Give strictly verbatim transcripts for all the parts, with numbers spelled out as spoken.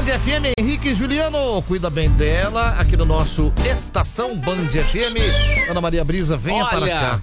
F M, Henrique e Juliano, cuida bem dela, aqui no nosso Estação Band F M. Ana Maria Brisa, venha Olha, para cá.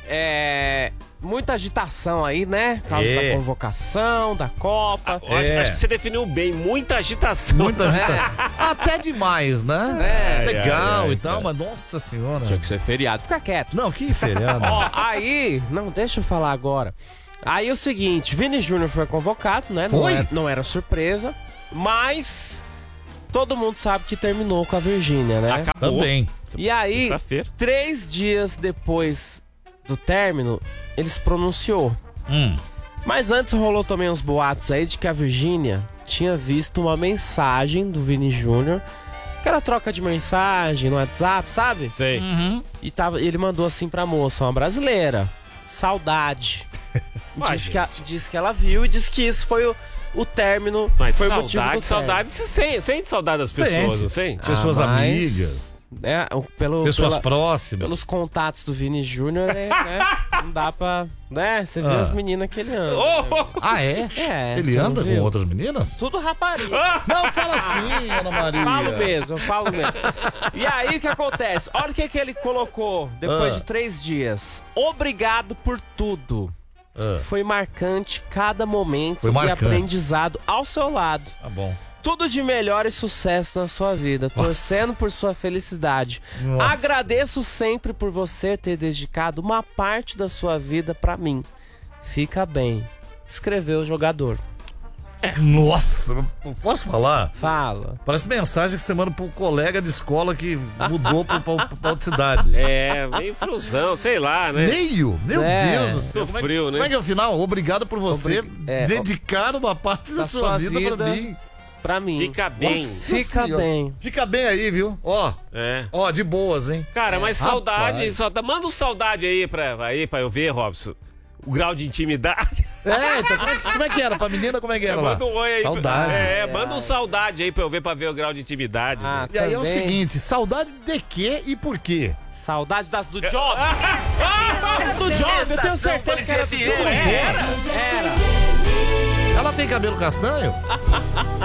É... Muita agitação aí, né? Por causa É. da convocação, da Copa. Ah, É. Acho que você definiu bem, muita agitação. Muita agitação. Até demais, né? É. Legal ai, ai, e tal, ai. mas nossa senhora. Tinha que ser feriado. Fica quieto. Não, que feriado. Ó, aí... Não, deixa eu falar agora. Aí o seguinte, Vini Júnior foi convocado, né? Não Foi? era, não era surpresa, mas... Todo mundo sabe que terminou com a Virgínia, né? Acabou. Também. E aí, Sexta-feira. três dias depois do término, ele se pronunciou. Hum. Mas antes rolou também uns boatos aí de que a Virgínia tinha visto uma mensagem do Vini Júnior, que era troca de mensagem no WhatsApp, sabe? Sei. Uhum. E tava, ele mandou assim pra moça, uma brasileira, saudade. Uai, Diz que, a- diz que ela viu e disse que isso foi o, o término, Mas foi o motivo do saudade, término. saudade, você sente, sente saudade das pessoas, Sente. não sei? Pessoas Ah, mas, amigas, né, o- pelo, pessoas pela- próximas. Pelos contatos do Vini Júnior, né, né, não dá pra... Né, você vê Ah. as meninas que ele anda. Oh! Ah, é? É, Ele você não anda com viu? outras meninas? Tudo rapariga. Não, fala assim, Ana Maria. Falo mesmo, eu falo mesmo. E aí o que acontece? Olha o que, que ele colocou depois Ah. de três dias. Obrigado por tudo. Ah, Foi marcante cada momento Foi e marcante. aprendizado ao seu lado. tá bom. Tudo de melhor e sucesso na sua vida, torcendo por sua felicidade. Nossa. Agradeço sempre por você ter dedicado uma parte da sua vida pra mim. Fica bem. Escreveu o jogador. Nossa, posso falar? Fala. Parece mensagem que você manda pro colega de escola que mudou pra, pra, pra outra cidade. É, meio frusão, sei lá, né? Meio? Meu É. Deus do céu. Tô Como é, frio, que- né? Como é que é o final? Obrigado por você Obri- é, dedicar uma parte da, da sua, sua vida, vida. pra mim. Pra mim. Fica bem. Nossa Fica Senhora. bem. Fica bem aí, viu? Ó, É. ó, de boas, hein? Cara, mas Rapaz. saudade, saudade. Manda um saudade aí pra, aí pra eu ver, Robson. O grau de intimidade. É, então como é, como é que era? Pra menina, como é que era lá? Manda um oi aí. Saudade. É, manda um saudade aí pra eu ver, pra ver o grau de intimidade. Ah, E aí é o também. seguinte, saudade de quê e por quê? Saudade das do Job. do Job, eu tenho certeza que era do Job. Era? Era. Ela tem cabelo castanho?